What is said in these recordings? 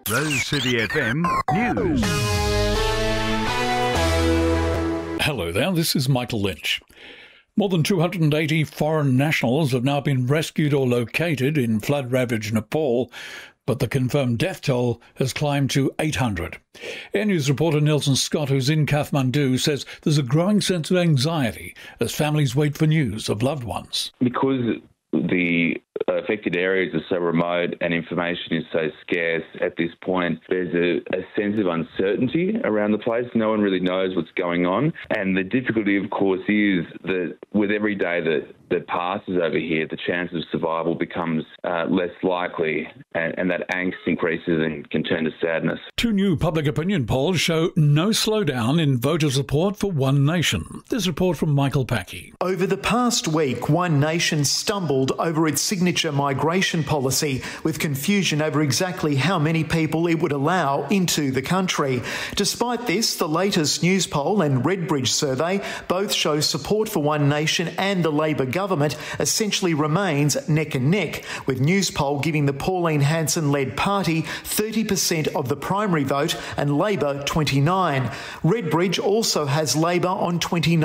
Rose City FM News. Hello there, this is Michael Lynch. More than 280 foreign nationals have now been rescued or located in flood-ravaged Nepal, but the confirmed death toll has climbed to 800. Air News reporter Nelson Scott, who's in Kathmandu, says there's a growing sense of anxiety as families wait for news of loved ones. Because the affected areas are so remote and information is so scarce at this point, there's a sense of uncertainty around the place. No one really knows what's going on. And the difficulty, of course, is that with every day that passes over here, the chance of survival becomes less likely, and that angst increases and can turn to sadness. Two new public opinion polls show no slowdown in voter support for One Nation. This report from Michael Packey. Over the past week, One Nation stumbled over its signature migration policy, with confusion over exactly how many people it would allow into the country. Despite this, the latest Newspoll and Redbridge survey both show support for One Nation and the Labor government essentially remains neck and neck, with Newspoll giving the Pauline Hanson-led party 30% of the primary vote and Labor 29%. Redbridge also has Labor on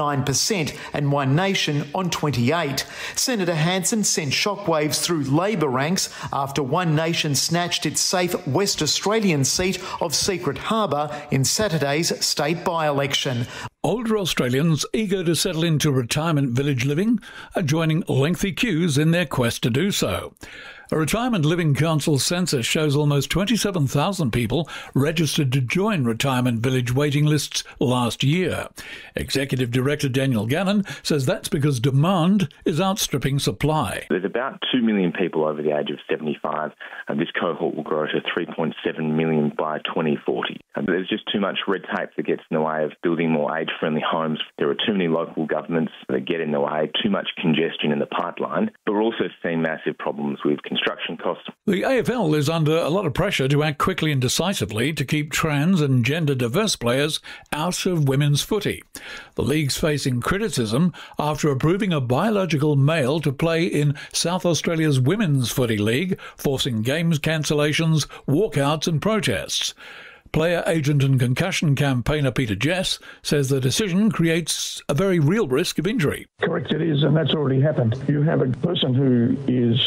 29% and One Nation on 28%. Senator Hanson sent shockwaves through Labor ranks after One Nation snatched its safe West Australian seat of Secret Harbour in Saturday's state by-election. Older Australians eager to settle into retirement village living are joining lengthy queues in their quest to do so. A Retirement Living Council census shows almost 27,000 people registered to join retirement village waiting lists last year. Executive Director Daniel Gannon says that's because demand is outstripping supply. There's about 2 million people over the age of 75, and this cohort will grow to 3.7 million by 2040. And there's just too much red tape that gets in the way of building more age-friendly homes. There are too many local governments that get in the way, too much congestion in the pipeline, but we're also seeing massive problems with construction costs. The AFL is under a lot of pressure to act quickly and decisively to keep trans and gender-diverse players out of women's footy. The league's facing criticism after approving a biological male to play in South Australia's Women's Footy League, forcing games cancellations, walkouts and protests. Player agent and concussion campaigner Peter Jess says the decision creates a very real risk of injury. Correct, it is, and that's already happened. You have a person who is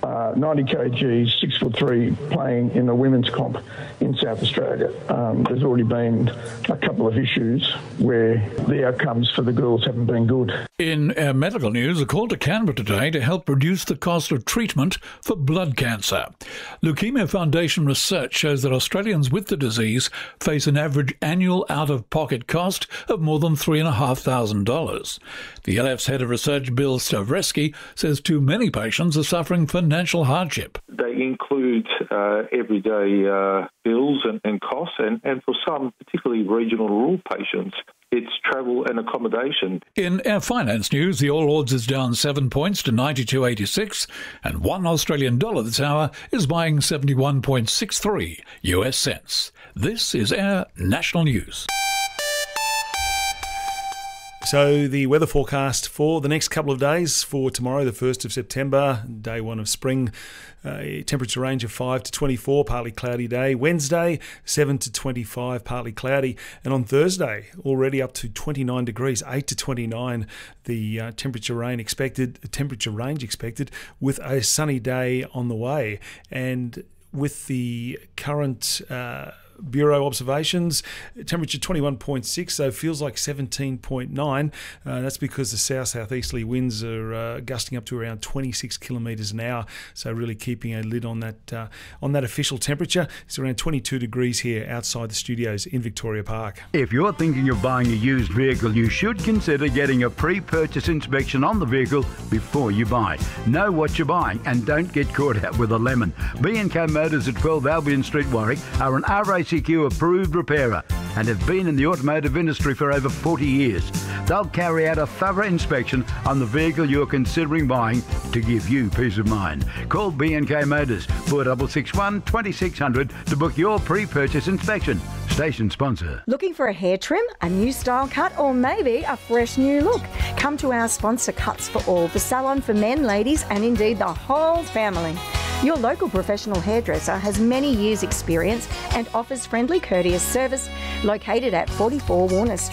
90 kg, 6'3", playing in the women's comp in South Australia. There's already been a couple of issues where the outcomes for the girls haven't been good. In medical news, a call to Canberra today to help reduce the cost of treatment for blood cancer. Leukemia Foundation research shows that Australians with the disease face an average annual out-of-pocket cost of more than $3,500. The LF's head of research, Bill Stavreski, says too many patients are suffering financial hardship. They include everyday bills and costs, and for some, particularly regional rural patients, it's travel and accommodation. In our finance news, the All Ords is down 7 points to 92.86, and $1 Australian dollar this hour is buying 71.63 US cents. This is our national news. So the weather forecast for the next couple of days, for tomorrow, the 1st of September, day one of spring, temperature range of 5 to 24, partly cloudy day. Wednesday, 7 to 25, partly cloudy. And on Thursday, already up to 29 degrees, 8 to 29, the temperature range expected, with a sunny day on the way. And with the current Bureau observations, temperature 21.6, so feels like 17.9. That's because the south-southeasterly winds are gusting up to around 26 kilometres an hour, so really keeping a lid on that official temperature. It's around 22 degrees here outside the studios in Victoria Park. If you're thinking of buying a used vehicle, you should consider getting a pre-purchase inspection on the vehicle before you buy. Know what you're buying and don't get caught out with a lemon. B&K Motors at 12 Albion Street, Warwick are an RACQ approved repairer and have been in the automotive industry for over 40 years. They'll carry out a thorough inspection on the vehicle you're considering buying to give you peace of mind. Call B&K Motors 4661 2600 to book your pre-purchase inspection. Station sponsor. Looking for a hair trim, a new style cut, or maybe a fresh new look? Come to our sponsor, Cuts for All, the salon for men, ladies, and indeed the whole family. Your local professional hairdresser has many years' experience and offers friendly, courteous service, located at 44 Warner Street.